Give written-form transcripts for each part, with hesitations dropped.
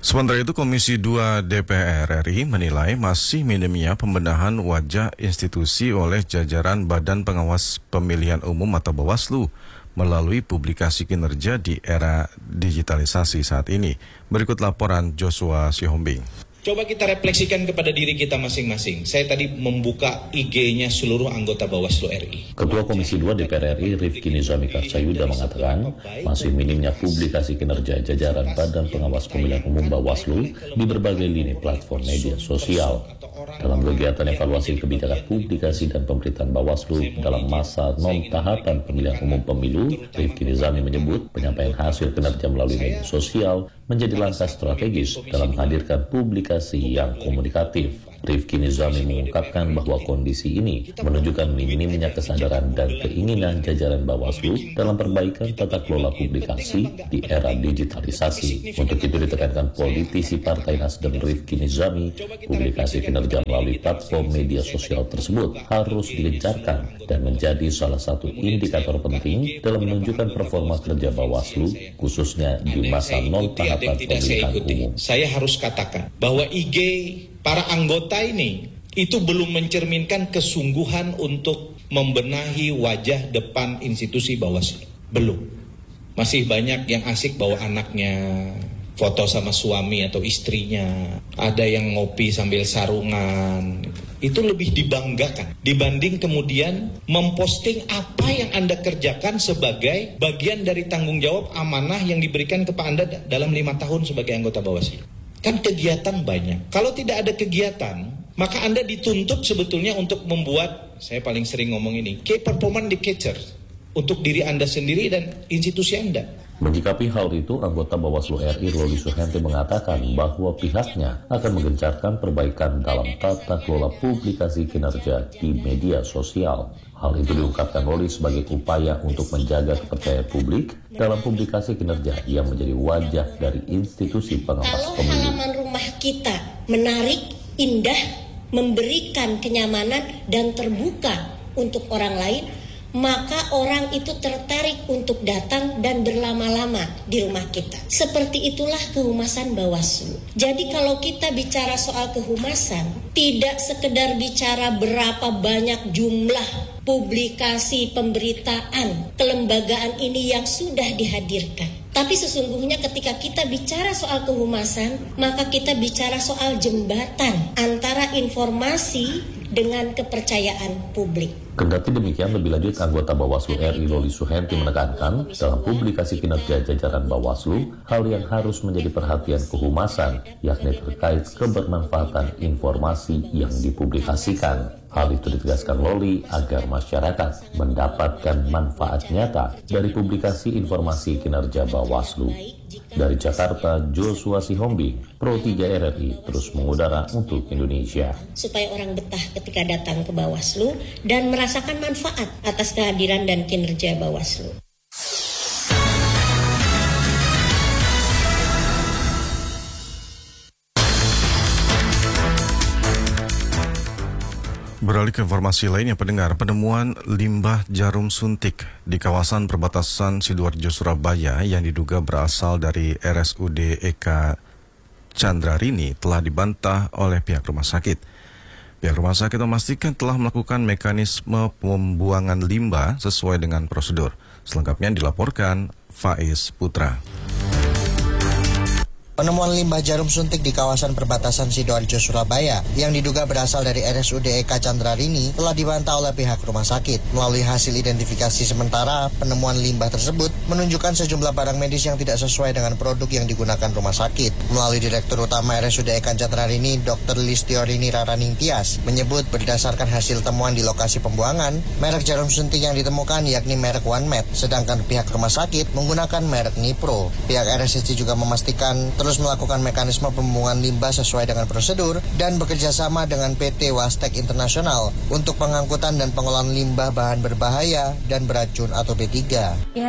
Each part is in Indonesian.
Sementara itu, Komisi 2 DPR RI menilai masih minimnya pembenahan wajah institusi oleh jajaran Badan Pengawas Pemilihan Umum atau Bawaslu melalui publikasi kinerja di era digitalisasi saat ini. Berikut laporan Joshua Sihombing. Coba kita refleksikan kepada diri kita masing-masing. Saya tadi membuka IG-nya seluruh anggota Bawaslu RI. Ketua Komisi 2 DPR RI Rifki Nizami Karcayuda mengatakan masih minimnya publikasi kinerja jajaran Badan Pengawas Pemilihan Umum Bawaslu di berbagai lini platform media sosial. Dalam kegiatan evaluasi kebijakan publikasi dan pemberitaan Bawaslu dalam masa non-tahapan pemilihan umum pemilu, Rifki Nizami menyebut penyampaian hasil kinerja melalui media sosial menjadi langkah strategis dalam menghadirkan publikasi yang komunikatif. Rifki Nizami mengungkapkan bahwa kondisi ini menunjukkan minimnya kesadaran dan keinginan jajaran Bawaslu dalam perbaikan tata kelola publikasi di era digitalisasi. Untuk itu ditekankan politisi Partai Nasdem Rifki Nizami, publikasi kinerja melalui platform media sosial tersebut harus digencarkan dan menjadi salah satu indikator penting dalam menunjukkan performa kerja Bawaslu, khususnya di masa non-tahapan pemilihan umum. Saya harus katakan bahwa IG para anggota ini itu belum mencerminkan kesungguhan untuk membenahi wajah depan institusi Bawaslu. Belum. Masih banyak yang asik bawa anaknya, foto sama suami atau istrinya, ada yang ngopi sambil sarungan. Itu lebih dibanggakan dibanding kemudian memposting apa yang Anda kerjakan sebagai bagian dari tanggung jawab amanah yang diberikan kepada Anda dalam 5 tahun sebagai anggota Bawaslu. Kan kegiatan banyak. Kalau tidak ada kegiatan, maka Anda dituntut sebetulnya untuk membuat, saya paling sering ngomong ini, key performance indicator untuk diri Anda sendiri dan institusi Anda. Menyikapi hal itu, anggota Bawaslu RI Loli Suhenti mengatakan bahwa pihaknya akan menggencarkan perbaikan dalam tata kelola publikasi kinerja di media sosial. Hal itu diungkapkan Loli sebagai upaya untuk menjaga kepercayaan publik dalam publikasi kinerja yang menjadi wajah dari institusi pengawas pemilu. Kalau halaman rumah kita menarik, indah, memberikan kenyamanan dan terbuka untuk orang lain, maka orang itu tertarik untuk datang dan berlama-lama di rumah kita. Seperti itulah kehumasan Bawaslu. Jadi kalau kita bicara soal kehumasan, tidak sekedar bicara berapa banyak jumlah publikasi pemberitaan kelembagaan ini yang sudah dihadirkan. Tapi sesungguhnya ketika kita bicara soal kehumasan, maka kita bicara soal jembatan antara informasi dengan kepercayaan publik. Kendati demikian, lebih lanjut anggota Bawaslu RI Loli Suhenti menekankan dalam publikasi kinerja jajaran Bawaslu, hal yang harus menjadi perhatian kehumasan, yakni terkait kebermanfaatan informasi yang dipublikasikan. Hal itu ditegaskan Loli agar masyarakat mendapatkan manfaat nyata dari publikasi informasi kinerja Bawaslu. Dari Jakarta, Joshua Sihombing, Pro 3 RRI terus mengudara untuk Indonesia. Supaya orang betah ketika datang ke Bawaslu dan merasakan manfaat atas kehadiran dan kinerja Bawaslu. Beralih ke informasi lainnya, pendengar, penemuan limbah jarum suntik di kawasan perbatasan Sidoarjo Surabaya yang diduga berasal dari RSUD Eka Candrarini telah dibantah oleh pihak rumah sakit. Pihak rumah sakit memastikan telah melakukan mekanisme pembuangan limbah sesuai dengan prosedur. Selengkapnya dilaporkan Faiz Putra. Penemuan limbah jarum suntik di kawasan perbatasan Sidoarjo Surabaya yang diduga berasal dari RSUD Eka Candrarini telah dibantah oleh pihak rumah sakit. Melalui hasil identifikasi sementara, penemuan limbah tersebut menunjukkan sejumlah barang medis yang tidak sesuai dengan produk yang digunakan rumah sakit. Melalui Direktur Utama RSUD Eka Candrarini, Dr. Listiorini Raraning Tias, menyebut berdasarkan hasil temuan di lokasi pembuangan, merek jarum suntik yang ditemukan yakni merek OneMed, sedangkan pihak rumah sakit menggunakan merek Nipro. Pihak RSUD juga memastikan terus melakukan mekanisme pembuangan limbah sesuai dengan prosedur dan bekerja sama dengan PT Wastek Internasional untuk pengangkutan dan pengolahan limbah bahan berbahaya dan beracun atau B3. Ya, jadi teman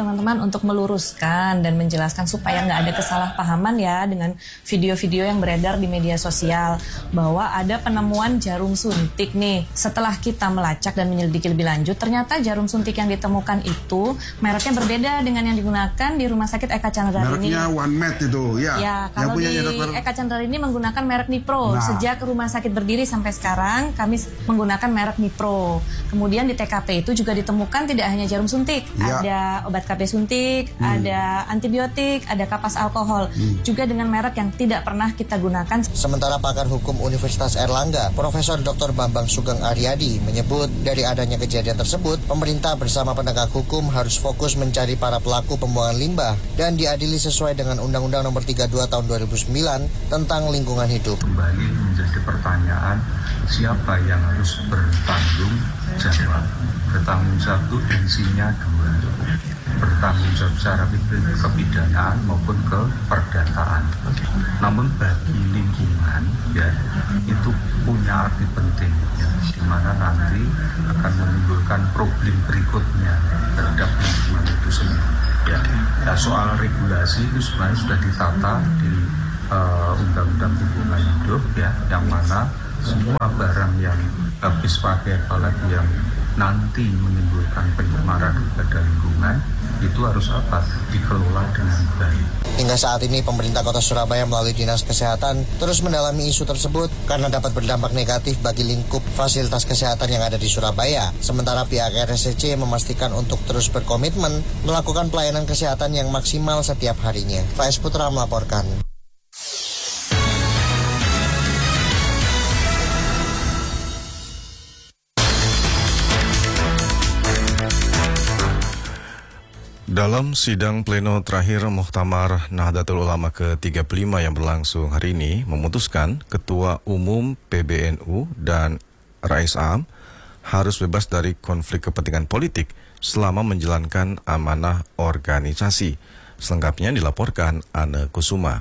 teman-teman untuk meluruskan dan menjelaskan supaya nggak ada kesalahpahaman ya dengan video-video yang beredar di media sosial bahwa ada penemuan jarum suntik nih. Setelah kita melacak dan menyelidiki lebih lanjut, ternyata jarum suntik yang ditemukan itu mereknya berbeda dengan yang digunakan di Rumah Sakit Eka Chandra ini. Mereknya One Med itu, ya. Ya, kalau di Eka Chandra ini menggunakan merek Nipro. Sejak rumah sakit berdiri sampai sekarang kami menggunakan merek Nipro. Kemudian di TKP itu juga ditemukan tidak hanya jarum suntik, ada obat KB suntik, ada antibiotik, ada kapas alkohol, juga dengan merek yang tidak pernah kita gunakan. Sementara pakar hukum Universitas Airlangga, Profesor Dr. Bambang Sugeng Aryadi menyebut dari adanya kejadian tersebut, pemerintah bersama penegak hukum harus fokus mencari para pelaku pembuangan limbah dan diadili sesuai dengan Undang-Undang Nomor 32 Tahun 2009 tentang lingkungan hidup. Kembali menjadi pertanyaan, siapa yang harus bertanggung jawab? Bertanggung jawab itu tensinya dua, bertanggung jawab secara kepidanaan maupun keperdataan. Namun bagi lingkungan ya itu punya arti penting ya, di mana nanti akan menimbulkan problem berikutnya terhadap lingkungan itu sendiri. Ya, nah, soal regulasi itu sebenarnya sudah ditata di Undang-Undang Lingkungan Hidup ya, yang mana semua barang yang habis pakai apalagi yang nanti menimbulkan pencemaran kepada lingkungan itu harus dikelola dengan baik. Hingga saat ini pemerintah Kota Surabaya melalui Dinas Kesehatan terus mendalami isu tersebut karena dapat berdampak negatif bagi lingkup fasilitas kesehatan yang ada di Surabaya. Sementara pihak RSCC memastikan untuk terus berkomitmen melakukan pelayanan kesehatan yang maksimal setiap harinya. Faiz Putra melaporkan. Dalam sidang pleno terakhir Muktamar Nahdlatul Ulama ke-35 yang berlangsung hari ini memutuskan Ketua Umum PBNU dan Rais Am harus bebas dari konflik kepentingan politik selama menjalankan amanah organisasi. Selengkapnya dilaporkan Anne Kusuma.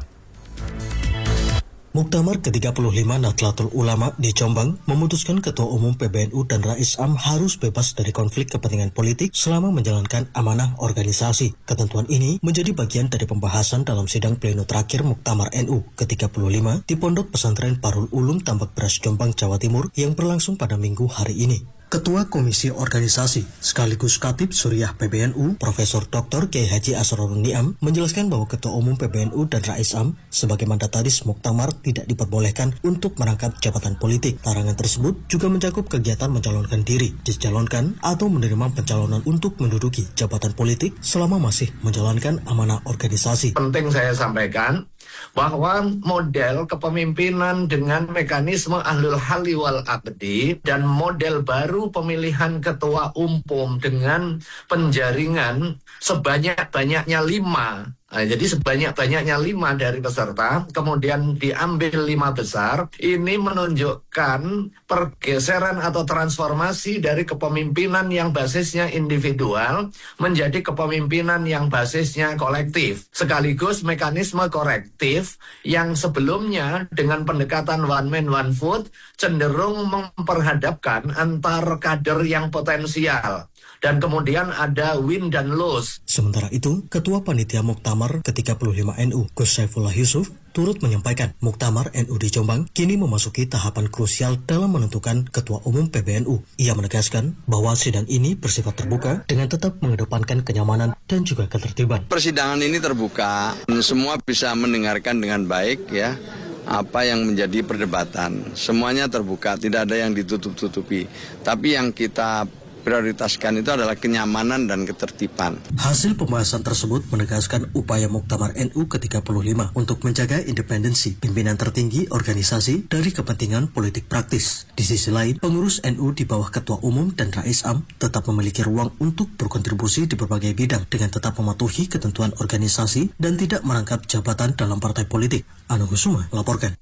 Muktamar ke-35 Nahdlatul Ulama di Jombang memutuskan Ketua Umum PBNU dan Rais Am harus bebas dari konflik kepentingan politik selama menjalankan amanah organisasi. Ketentuan ini menjadi bagian dari pembahasan dalam sidang pleno terakhir Muktamar NU ke-35 di Pondok Pesantren Parul Ulum Tambak Beras Jombang, Jawa Timur yang berlangsung pada Minggu hari ini. Ketua Komisi Organisasi sekaligus Khatib Suriah PBNU, Profesor Dr. Kiai Haji Asrorun Niam, menjelaskan bahwa Ketua Umum PBNU dan Rais Am sebagai mandataris Muktamar tidak diperbolehkan untuk merangkap jabatan politik. Larangan tersebut juga mencakup kegiatan mencalonkan diri, dicalonkan, atau menerima pencalonan untuk menduduki jabatan politik selama masih menjalankan amanah organisasi. Penting saya sampaikan bahwa model kepemimpinan dengan mekanisme ahlul halli wal aqdi dan model baru pemilihan ketua umum dengan penjaringan sebanyak-banyaknya 5. Jadi sebanyak-banyaknya 5 dari peserta, kemudian diambil 5 besar, ini menunjukkan pergeseran atau transformasi dari kepemimpinan yang basisnya individual menjadi kepemimpinan yang basisnya kolektif. Sekaligus mekanisme korektif yang sebelumnya dengan pendekatan one man one vote cenderung memperhadapkan antar kader yang potensial. Dan kemudian ada win dan lose. Sementara itu, Ketua Panitia Muktamar ke-35 NU, Gus Saifullah Yusuf, turut menyampaikan Muktamar NU di Jombang kini memasuki tahapan krusial dalam menentukan Ketua Umum PBNU. Ia menegaskan bahwa sidang ini bersifat terbuka dengan tetap mengedepankan kenyamanan dan juga ketertiban. Persidangan ini terbuka, semua bisa mendengarkan dengan baik ya. Apa yang menjadi perdebatan, semuanya terbuka, tidak ada yang ditutup-tutupi. Tapi yang kita prioritaskan itu adalah kenyamanan dan ketertiban. Hasil pembahasan tersebut menegaskan upaya Muktamar NU ke-35 untuk menjaga independensi pimpinan tertinggi organisasi dari kepentingan politik praktis. Di sisi lain, pengurus NU di bawah Ketua Umum dan Rais Am tetap memiliki ruang untuk berkontribusi di berbagai bidang dengan tetap mematuhi ketentuan organisasi dan tidak merangkap jabatan dalam partai politik. Anne Kusuma melaporkan.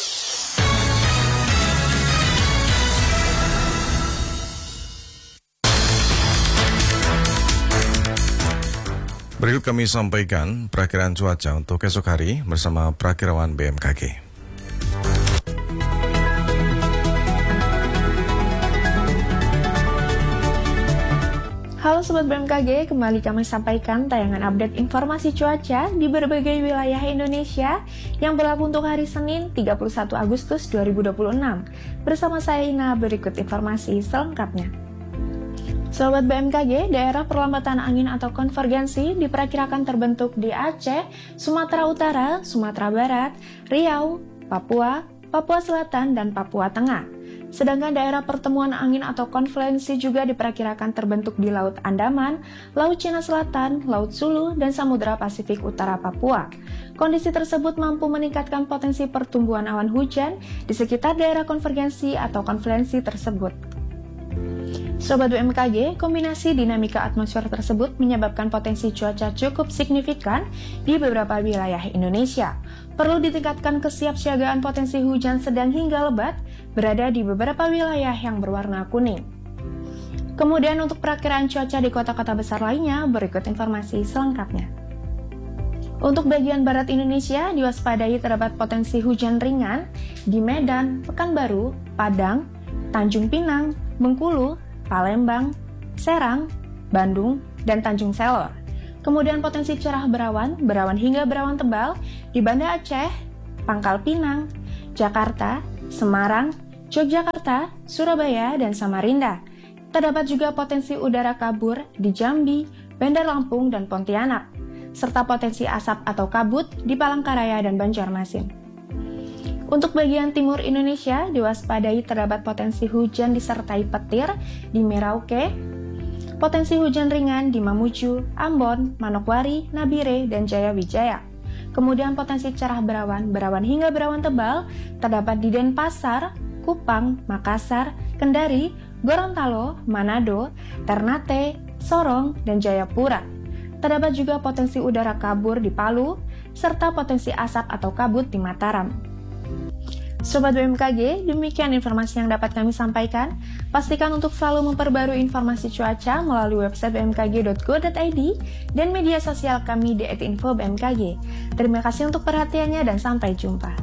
Berikut kami sampaikan perakiraan cuaca untuk esok hari bersama Prakirawan BMKG. Halo Sobat BMKG, kembali kami sampaikan tayangan update informasi cuaca di berbagai wilayah Indonesia yang berlaku untuk hari Senin 31 Agustus 2026. Bersama saya Ina, berikut informasi selengkapnya. Sobat BMKG, daerah perlambatan angin atau konvergensi diperkirakan terbentuk di Aceh, Sumatera Utara, Sumatera Barat, Riau, Papua, Papua Selatan, dan Papua Tengah. Sedangkan daerah pertemuan angin atau konfluensi juga diperkirakan terbentuk di Laut Andaman, Laut Cina Selatan, Laut Sulu, dan Samudra Pasifik Utara Papua. Kondisi tersebut mampu meningkatkan potensi pertumbuhan awan hujan di sekitar daerah konvergensi atau konfluensi tersebut. Sobat BMKG, kombinasi dinamika atmosfer tersebut menyebabkan potensi cuaca cukup signifikan di beberapa wilayah Indonesia. Perlu ditingkatkan kesiapsiagaan potensi hujan sedang hingga lebat berada di beberapa wilayah yang berwarna kuning. Kemudian untuk perakiraan cuaca di kota-kota besar lainnya, berikut informasi selengkapnya. Untuk bagian barat Indonesia, diwaspadai terdapat potensi hujan ringan di Medan, Pekanbaru, Padang, Tanjung Pinang, Bengkulu, Palembang, Serang, Bandung, dan Tanjung Selor. Kemudian potensi cerah berawan hingga berawan tebal di Banda Aceh, Pangkal Pinang, Jakarta, Semarang, Yogyakarta, Surabaya, dan Samarinda. Terdapat juga potensi udara kabur di Jambi, Bandar Lampung, dan Pontianak, serta potensi asap atau kabut di Palangkaraya dan Banjarmasin. Untuk bagian timur Indonesia, diwaspadai terdapat potensi hujan disertai petir di Merauke, potensi hujan ringan di Mamuju, Ambon, Manokwari, Nabire, dan Jayawijaya. Kemudian potensi cerah berawan hingga berawan tebal terdapat di Denpasar, Kupang, Makassar, Kendari, Gorontalo, Manado, Ternate, Sorong, dan Jayapura. Terdapat juga potensi udara kabur di Palu, serta potensi asap atau kabut di Mataram. Sobat BMKG, demikian informasi yang dapat kami sampaikan. Pastikan untuk selalu memperbarui informasi cuaca melalui website bmkg.go.id dan media sosial kami di @infobmkg. Terima kasih untuk perhatiannya dan sampai jumpa.